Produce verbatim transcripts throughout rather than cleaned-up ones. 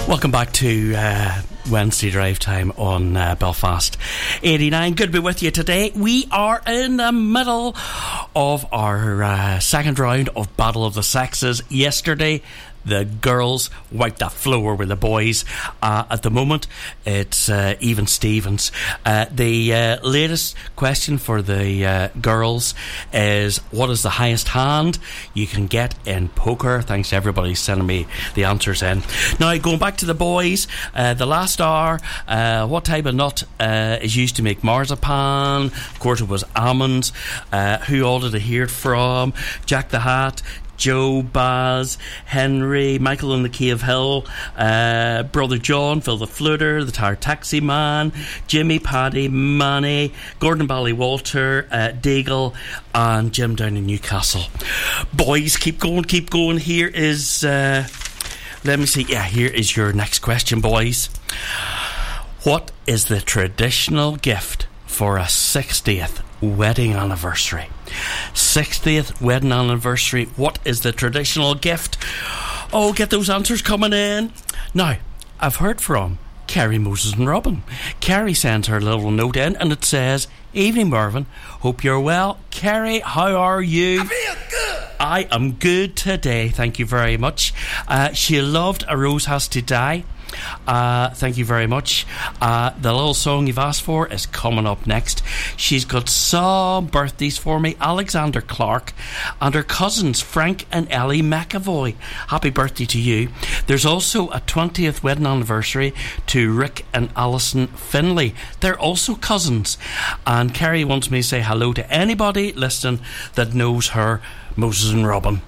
Welcome back to uh, Wednesday Drive Time on uh, Belfast eighty-nine. Good to be with you today. We are in the middle of our uh, second round of Battle of the Sexes. Yesterday, the girls wiped the floor with the boys. Uh, at the moment, it's uh, even Stevens. Uh, the uh, latest question for the uh, girls is, what is the highest hand you can get in poker? Thanks to everybody sending me the answers in. Now, going back to the boys, uh, the last hour, uh, what type of nut uh, is used to make marzipan? Of course, it was almonds. Uh, who all did I hear it from? Jack the Hat, Joe, Baz, Henry, Michael on the Key of Hill, uh, Brother John, Phil the Fluter, the Tire Taxi Man, Jimmy, Paddy, Manny, Gordon Ballywalter, uh, Deagle, and Jim down in Newcastle. Boys, keep going, keep going. Here is, uh, let me see, yeah, here is your next question, boys. What is the traditional gift for a sixtieth wedding anniversary? sixtieth wedding anniversary. What is the traditional gift? Oh, get those answers coming in. Now, I've heard from Kerry, Moses and Robin. Kerry sends her little note in and it says, "Evening, Mervyn. Hope you're well. Kerry, how are you?" I feel good. I am good today. Thank you very much. Uh, she loved A Rose Has to Die. Uh, thank you very much. Uh, the little song you've asked for is coming up next. She's got some birthdays for me. Alexander Clark and her cousins Frank and Ellie McAvoy. Happy birthday to you. There's also a twentieth wedding anniversary to Rick and Alison Finlay. They're also cousins. And Kerry wants me to say hello to anybody listening that knows her, Moses and Robin.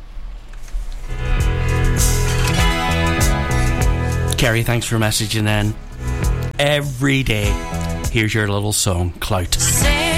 Kerry, thanks for messaging in. Every day, here's your little song, Clout.